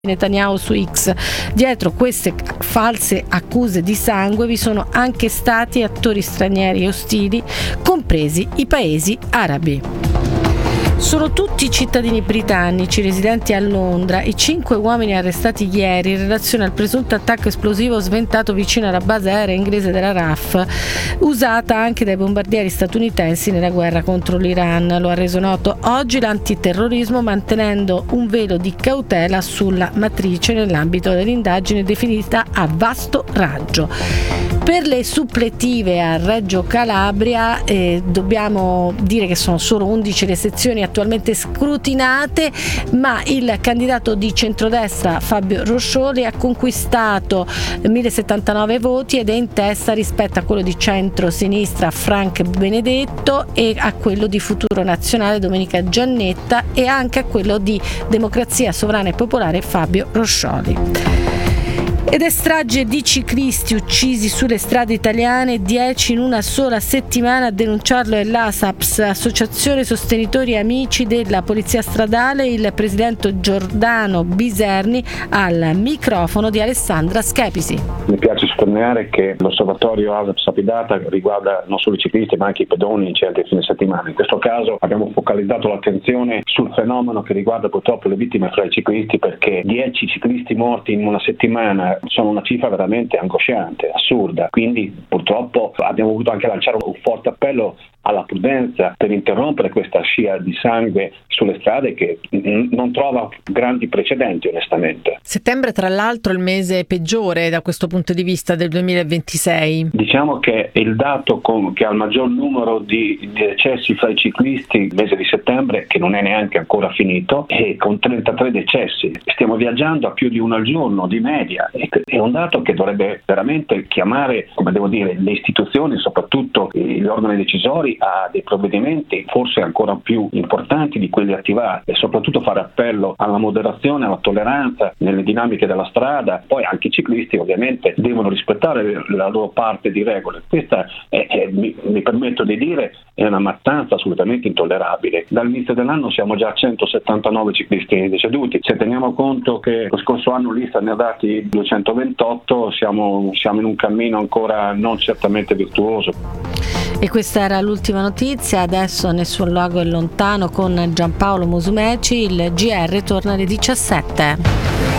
Netanyahu su X. Dietro queste false accuse di sangue vi sono anche stati attori stranieri ostili, compresi i paesi arabi. Sono tutti cittadini britannici residenti a Londra i 5 uomini arrestati ieri in relazione al presunto attacco esplosivo sventato vicino alla base aerea inglese della RAF, usata anche dai bombardieri statunitensi nella guerra contro l'Iran. Lo ha reso noto oggi l'antiterrorismo, mantenendo un velo di cautela sulla matrice nell'ambito dell'indagine definita a vasto raggio. Per le suppletive a Reggio Calabria dobbiamo dire che sono solo 11 le sezioni attualmente scrutinate, ma il candidato di centrodestra Fabio Roscioli ha conquistato 1079 voti ed è in testa rispetto a quello di centro-sinistra Frank Benedetto e a quello di Futuro Nazionale Domenica Giannetta e anche a quello di Democrazia Sovrana e Popolare Fabio Roscioli. Ed è strage di ciclisti uccisi sulle strade italiane, 10 in una sola settimana. A denunciarlo è l'ASAPS, Associazione Sostenitori Amici della Polizia Stradale, il presidente Giordano Biserni al microfono di Alessandra Schepisi. Mi piace sottolineare che l'osservatorio ASAPS Apidata riguarda non solo i ciclisti ma anche i pedoni in certi fine settimana. In questo caso abbiamo focalizzato l'attenzione sul fenomeno che riguarda purtroppo le vittime fra i ciclisti, perché 10 ciclisti morti in una settimana sono una cifra veramente angosciante, assurda. Quindi purtroppo abbiamo voluto anche lanciare un forte appello alla prudenza per interrompere questa scia di sangue sulle strade che non trova grandi precedenti, onestamente. Settembre tra l'altro è il mese peggiore da questo punto di vista del 2026. Diciamo che è il dato che ha il maggior numero di decessi fra i ciclisti, il mese di settembre, che non è neanche ancora finito, e con 33 decessi. Stiamo viaggiando a più di uno al giorno di media. È un dato che dovrebbe veramente chiamare, come devo dire, le istituzioni, soprattutto gli organi decisori, a dei provvedimenti forse ancora più importanti di quelli attivati, e soprattutto fare appello alla moderazione, alla tolleranza nelle dinamiche della strada. Poi anche i ciclisti ovviamente devono rispettare la loro parte di regole. Questa mi permetto di dire, è una mattanza assolutamente intollerabile. Dall'inizio dell'anno siamo già a 179 ciclisti deceduti. Se teniamo conto che lo scorso anno l'Istat ne ha dati 228, siamo in un cammino ancora non certamente virtuoso. E questa era l'ultima notizia. Adesso Nessun luogo è lontano con Giampaolo Musumeci. Il GR torna alle 17.